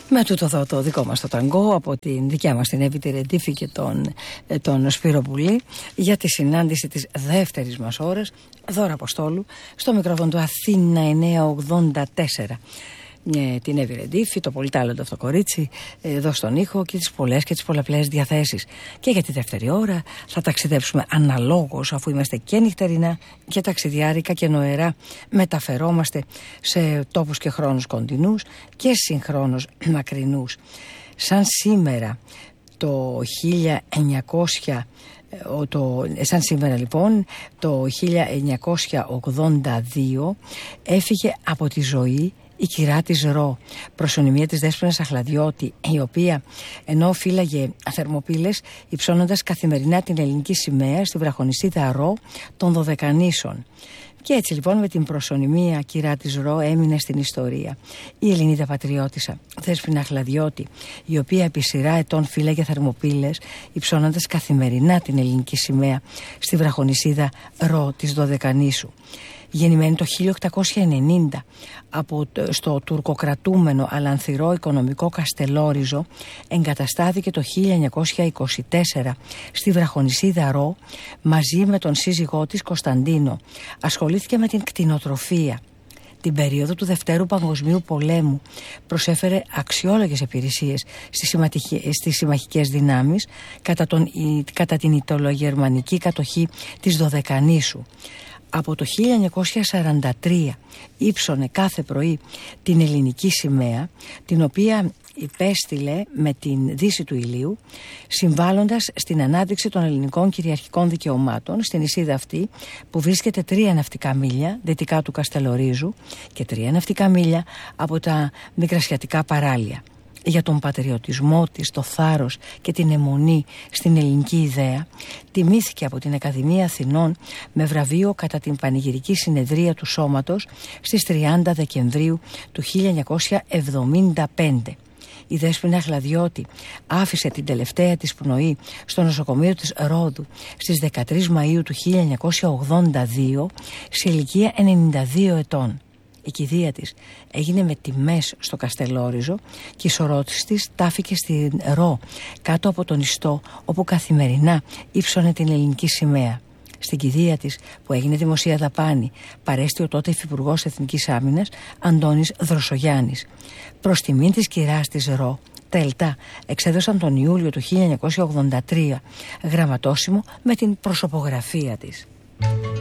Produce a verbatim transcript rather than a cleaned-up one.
Με τούτο εδώ το δικό μας το ταγκό από την δικιά μας την Εύη τη Ρεντίφη και τον, τον Σπύρο Πουλή για τη συνάντηση της δεύτερης μας ώρας. Δώρα Αποστόλου στο μικρόφωνο του Αθήνα εννιακόσια ογδόντα τέσσερα. Ε, την Εύη Ρεντίφη, το πολύ τάλαντο αυτό κορίτσι, εδώ στον ήχο και τις πολλές και τις πολλαπλές διαθέσεις. Και για τη δεύτερη ώρα θα ταξιδέψουμε αναλόγως, αφού είμαστε και νυχτερινά και ταξιδιάρικα και νοερά. Μεταφερόμαστε σε τόπους και χρόνους κοντινούς και συγχρόνως μακρινούς. Σαν σήμερα το χίλια εννιακόσια Το, σαν σήμερα λοιπόν το χίλια εννιακόσια ογδόντα δύο έφυγε από τη ζωή η κυρά της Ρο, προσωνυμία της Δέσποινας Αχλαδιώτη, η οποία ενώ φύλαγε θερμοπύλες υψώνοντας καθημερινά την ελληνική σημαία στη βραχονησίδα Ρο των Δωδεκανήσων. Και έτσι λοιπόν με την προσωνυμία κυρά της Ρο έμεινε στην ιστορία η Ελληνίδα πατριώτισσα Δέσποινα Αχλαδιώτη, η οποία επί σειρά ετών φύλαγε θερμοπύλες υψώνοντας καθημερινά την ελληνική σημαία στη βραχονησίδα Ρο της Δωδεκανήσου. Γεννημένη το χίλια οκτακόσια ενενήντα από το, στο τουρκοκρατούμενο αλλά ανθυρό οικονομικό Καστελόριζο, εγκαταστάθηκε το χίλια εννιακόσια είκοσι τέσσερα στη βραχονησίδα Ρο μαζί με τον σύζυγό της Κωνσταντίνο. Ασχολήθηκε με την κτηνοτροφία. Την περίοδο του Δευτέρου Παγκοσμίου Πολέμου προσέφερε αξιόλογες υπηρεσίες στις συμμαχικές δυνάμεις κατά, τον, κατά την Ιταλογερμανική κατοχή της Δωδεκανήσου. Από το χίλια εννιακόσια σαράντα τρία ύψωνε κάθε πρωί την ελληνική σημαία, την οποία υπέστειλε με την δύση του ηλίου, συμβάλλοντας στην ανάδειξη των ελληνικών κυριαρχικών δικαιωμάτων στην νησίδα αυτή, που βρίσκεται τρία ναυτικά μίλια δυτικά του Καστελορίζου και τρία ναυτικά μίλια από τα μικρασιατικά παράλια. Για τον πατριωτισμό της, το θάρρος και την αιμονή στην ελληνική ιδέα, τιμήθηκε από την Ακαδημία Αθηνών με βραβείο κατά την πανηγυρική συνεδρία του Σώματος στις τριάντα Δεκεμβρίου του χίλια εννιακόσια εβδομήντα πέντε. Η Δέσποινα Αχλαδιώτη άφησε την τελευταία της πνοή στο νοσοκομείο της Ρόδου στις δεκατρείς Μαΐου του χίλια εννιακόσια ογδόντα δύο σε ηλικία ενενήντα δύο ετών. Η κηδεία της έγινε με τιμές στο Καστελόριζο και η σωρότης της τάφηκε στην Ρο, κάτω από τον ιστό όπου καθημερινά ύψωνε την ελληνική σημαία. Στην κηδεία της, που έγινε δημοσία δαπάνη, παρέστη ο τότε υφυπουργός Εθνικής Άμυνας Αντώνης Δροσογιάννης. Προς τιμήν της κυράς της Ρο, τα ΕΛΤΑ εξέδωσαν τον Ιούλιο του χίλια εννιακόσια ογδόντα τρία γραμματόσημο με την προσωπογραφία της.